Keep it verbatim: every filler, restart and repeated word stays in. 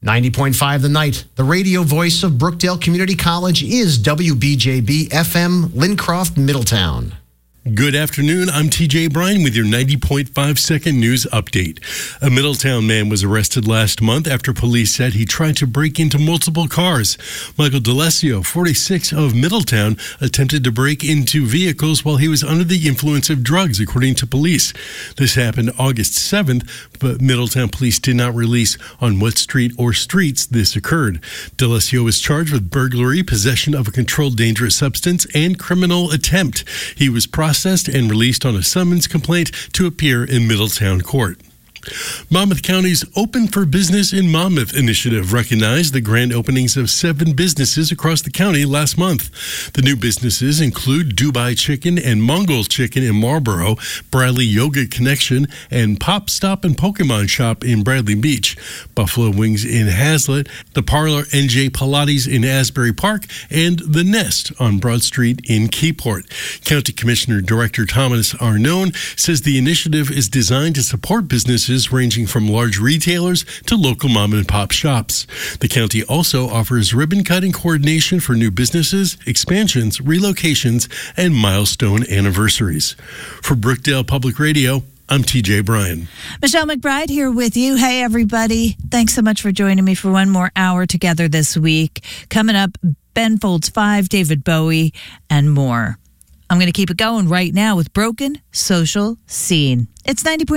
ninety point five The Night, the radio voice of Brookdale Community College, is W B J B F M, Lincroft, Middletown. Good afternoon. I'm T J Bryan with your ninety point five second news update. A Middletown man was arrested last month after police said he tried to break into multiple cars. Michael D'Alessio, forty-six, of Middletown, attempted to break into vehicles while he was under the influence of drugs, according to police. This happened August seventh, but Middletown police did not release on what street or streets this occurred. D'Alessio was charged with burglary, possession of a controlled dangerous substance, and criminal attempt. He was processed and released on a summons complaint to appear in Middletown court. Monmouth County's Open for Business in Monmouth initiative recognized the grand openings of seven businesses across the county last month. The new businesses include Dubai Chicken and Mongol Chicken in Marlboro, Bradley Yoga Connection, and Pop Stop and Pokemon Shop in Bradley Beach, Buffalo Wings in Hazlet, The Parlor N J Pilates in Asbury Park, and The Nest on Broad Street in Keyport. County Commissioner Director Thomas Arnone says the initiative is designed to support businesses ranging from large retailers to local mom and pop shops. The county also offers ribbon cutting coordination for new businesses, expansions, relocations, and milestone anniversaries. For Brookdale Public Radio, I'm T J Bryan. Michelle McBride here with you. Hey, everybody. Thanks so much for joining me for one more hour together this week. Coming up, Ben Folds five, David Bowie, and more. I'm going to keep it going right now with Broken Social Scene. It's ninety